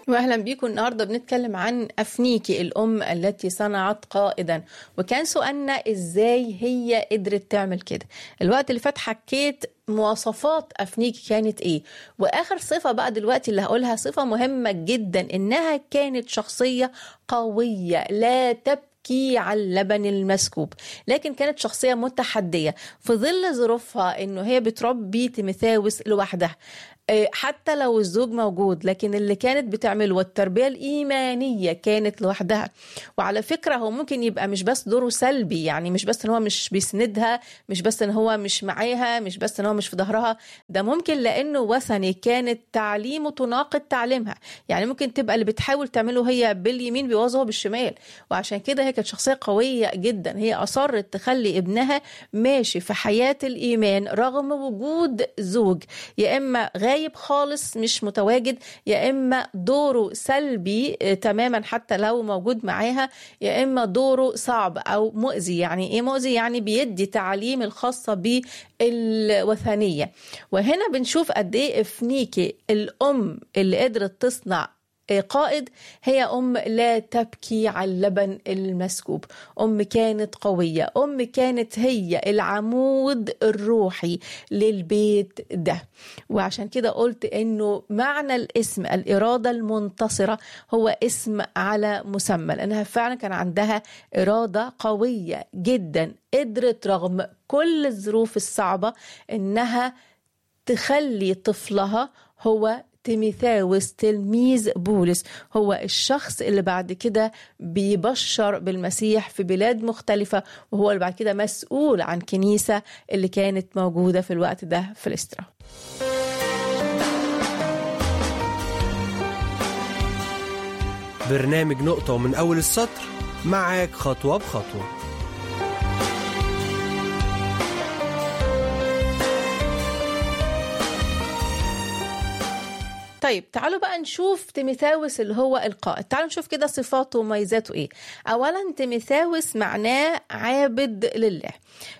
واهلا بيكم. النهارده بنتكلم عن أفنيكي الأم التي صنعت قائدا، وكان سؤالنا ازاي هي قدرت تعمل كده. الوقت اللي فات حكيت مواصفات أفنيكي كانت ايه، واخر صفة بقى دلوقتي اللي هقولها صفة مهمة جدا، انها كانت شخصية قوية لا تبكي على اللبن المسكوب، لكن كانت شخصية متحدية في ظل ظروفها، انه هي بتربي تيموثاوس لوحدها حتى لو الزوج موجود، لكن اللي كانت بتعمله والتربية الإيمانية كانت لوحدها. وعلى فكرة هو ممكن يبقى مش بس دوره سلبي، يعني مش بس ان هو مش بيسندها، مش بس ان هو مش معاها، مش بس ان هو مش في ظهرها، ده ممكن لأنه وثني كانت تعليمه تناقض تعليمها. يعني ممكن تبقى اللي بتحاول تعمله هي باليمين بيوظفه بالشمال، وعشان كده هي كانت شخصية قوية جدا. هي أصرت تخلي ابنها ماشي في حياة الإيمان رغم وجود زوج يا إما غايب خالص مش متواجد، يا إما دوره سلبي تماما حتى لو موجود معاها، يا إما دوره صعب أو مؤذي. يعني إيه مؤذي؟ يعني بيدي تعليم الخاصة بالوثنية. وهنا بنشوف قد إيه أفنيكي الأم اللي قدرت تصنع قائد هي أم لا تبكي على اللبن المسكوب. أم كانت قوية، أم كانت هي العمود الروحي للبيت ده. وعشان كده قلت إنه معنى الاسم الإرادة المنتصرة هو اسم على مسمى، لأنها فعلا كان عندها إرادة قوية جدا، قدرت رغم كل الظروف الصعبة إنها تخلي طفلها هو تيموثاوس تلميذ بولس هو الشخص اللي بعد كده بيبشر بالمسيح في بلاد مختلفة، وهو اللي بعد كده مسؤول عن كنيسة اللي كانت موجودة في الوقت ده في لسترا. برنامج نقطة ومن أول السطر معاك خطوة بخطوة. طيب تعالوا بقى نشوف تيموثاوس اللي هو القائد. تعالوا نشوف كده صفاته وميزاته ايه. اولا تيموثاوس معناه عابد لله،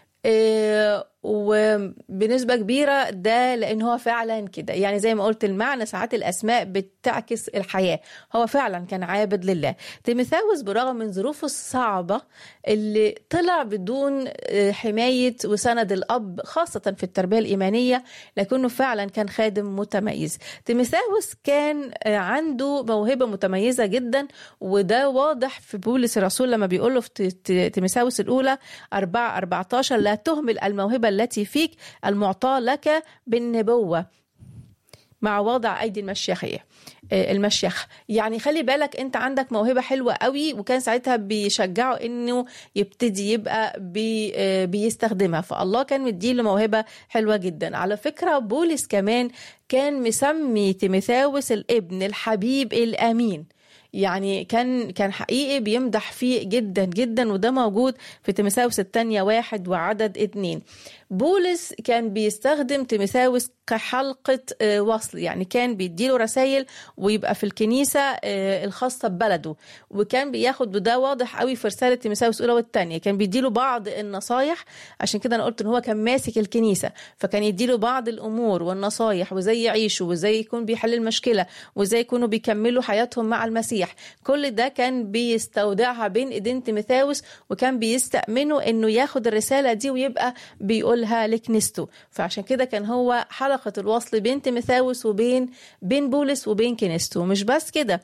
وبنسبة كبيرة ده لأن هو فعلا كده. يعني زي ما قلت المعنى ساعات الأسماء بتعكس الحياة، هو فعلا كان عابد لله. تيموثاوس برغم من ظروفه الصعبة اللي طلع بدون حماية وسند الأب خاصة في التربية الإيمانية، لكنه فعلا كان خادم متميز. تيموثاوس كان عنده موهبة متميزة جدا، وده واضح في بولس الرسول لما بيقوله في تيموثاوس الأولى 4:14 لا تهمل الموهبة التي فيك المعطاة لك بالنبوة مع وضع أيدي المشيخ. يعني خلي بالك أنت عندك موهبة حلوة قوي، وكان ساعتها بيشجعه أنه يبتدي يبقى بيستخدمها، فالله كان مديله موهبة حلوة جدا. على فكرة بولس كمان كان مسمي تيموثاوس الابن الحبيب الأمين، يعني كان حقيقي بيمدح فيه جدا جدا، وده موجود في تيموثاوس الثانية 1 وعدد 2. بولس كان بيستخدم تيموثاوس كحلقة وصل، يعني كان بيديله رسائل ويبقى في الكنيسة الخاصة ببلده، وكان بياخد، وده واضح قوي في رسالة تيموثاوس الأولى والثانية، كان بيديله بعض النصايح. عشان كده أنا قلت إن هو كان ماسك الكنيسة، فكان يديله بعض الأمور والنصايح وزي يعيشوا وزي يكون بيحل المشكلة وزي يكونوا بيكملوا حياتهم مع المسيح. كل ده كان بيستودعها بين إيدين تيموثاوس، وكان بيستأمنه إنه ياخد الرسالة دي ويبقى بيقولها لكنيسته. فعشان كده كان هو حلقة الوصل بين تيموثاوس وبين بولس وبين كنيسته. مش بس كده،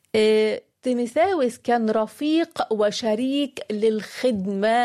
تيموثاوس كان رفيق وشريك للخدمة،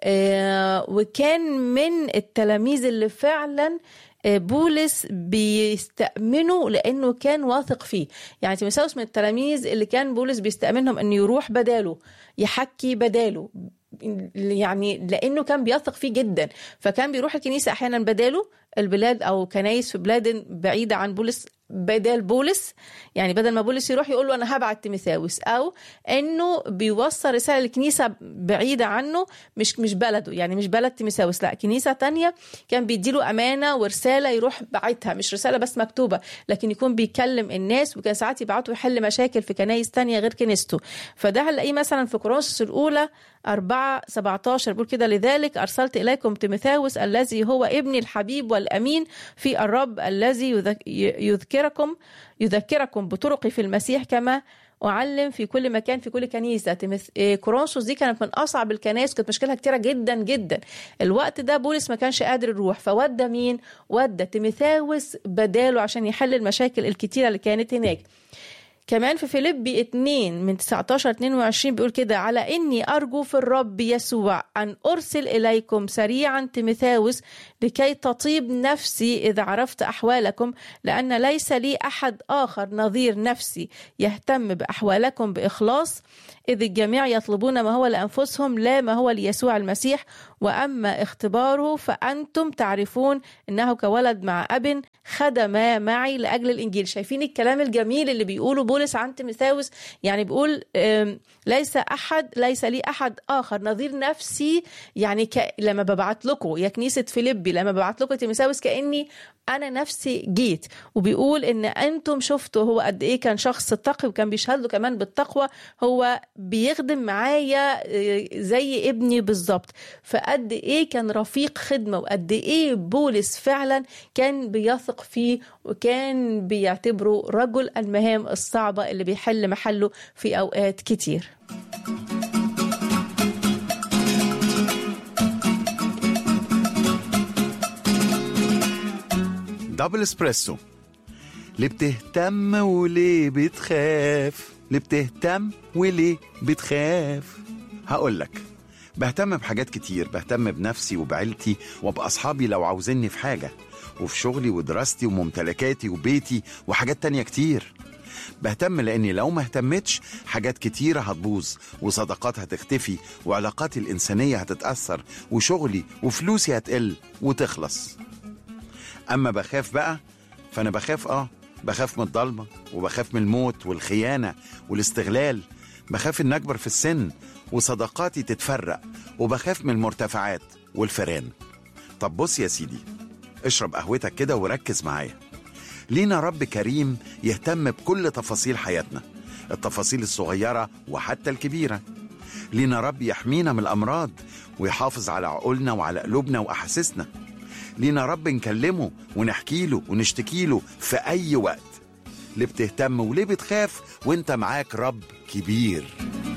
وكان من التلاميذ اللي فعلا بولس بيستأمنه لأنه كان واثق فيه. يعني تيموثاوس من التلاميذ اللي كان بولس بيستأمنهم أنه يروح بداله، يحكي بداله، يعني لأنه كان بيثق فيه جدا، فكان بيروح الكنيسة أحيانا بداله، البلاد أو كنايس في بلاد بعيدة عن بولس بدال بولس. يعني بدل ما بولس يروح يقول له أنا هبعت تيموثاوس، أو أنه بيوصل رسالة لكنيسة بعيدة عنه، مش بلده، يعني مش بلد تيموثاوس، لا كنيسة تانية، كان بيديله أمانة ورسالة يروح بعتها، مش رسالة بس مكتوبة، لكن يكون بيكلم الناس، وكان ساعات يبعته يحل مشاكل في كنايس تانية غير كنيسته. فده هنلاقيه مثلا في كورنثوس الأولى 4:17 بيقول كده لذلك أرسلت إليكم تيموثاوس الذي هو ابني الحبيب الأمين في الرب الذي يذكركم بطرقي في المسيح كما أعلم في كل مكان في كل كنيسة. كورنثوس دي كانت من أصعب الكنائس، كانت مشكلها كتيرة جدا جدا. الوقت ده بولس ما كانش قادر يروح، فودى مين؟ ودى تيموثاوس بداله عشان يحل المشاكل الكتيرة اللي كانت هناك. كمان في فيليبي 2 من 19-22 بيقول كده: على إني أرجو في الرب يسوع أن أرسل إليكم سريعا تيموثاوس لكي تطيب نفسي إذا عرفت أحوالكم، لأن ليس لي أحد آخر نظير نفسي يهتم بأحوالكم بإخلاص، إذ الجميع يطلبون ما هو لأنفسهم لا ما هو ليسوع المسيح، وأما اختباره فأنتم تعرفون إنه كولد مع أب خدم معي لأجل الإنجيل. شايفين الكلام الجميل اللي بيقوله بولس عن تيموثاوس؟ يعني بيقول ليس لي أحد آخر نظير نفسي. يعني لما ببعت لكم يا كنيسة فيليبي، لما ببعت لكم تيموثاوس كأني أنا نفسي جيت. وبيقول إن أنتم شفتوا هو قد إيه كان شخص تقي، وكان بيشهد له كمان بالتقوى، هو بيخدم معايا زي ابني بالظبط. فقد إيه كان رفيق خدمة، وقد إيه بولس فعلا كان بيثق فيه وكان بيعتبره رجل المهام الصعبة اللي بيحل محله في أوقات كتير. دبل اسبريسو. ليه بتهتم وليه بتخاف؟ ليه بتهتم وليه بتخاف؟ هقولك، بهتم بحاجات كتير. بهتم بنفسي وبعيلتي وبأصحابي لو عاوزيني في حاجة، وفي شغلي ودراستي وممتلكاتي وبيتي وحاجات تانية كتير. بهتم لأني لو ما اهتمتش حاجات كتيرة هتبوظ، وصداقات هتختفي، وعلاقاتي الإنسانية هتتأثر، وشغلي وفلوسي هتقل وتخلص. أما بخاف بقى، فأنا بخاف من الضلمة، وبخاف من الموت والخيانة والاستغلال. بخاف إن أكبر في السن وصداقاتي تتفرق، وبخاف من المرتفعات والفيران. طب بص يا سيدي، اشرب قهوتك كده وركز معايا. لينا رب كريم يهتم بكل تفاصيل حياتنا، التفاصيل الصغيرة وحتى الكبيرة. لينا رب يحمينا من الأمراض ويحافظ على عقولنا وعلى قلوبنا وأحاسيسنا. لينا رب نكلمه ونحكي له ونشتكي له في أي وقت. ليه بتهتم وليه بتخاف وانت معاك رب كبير؟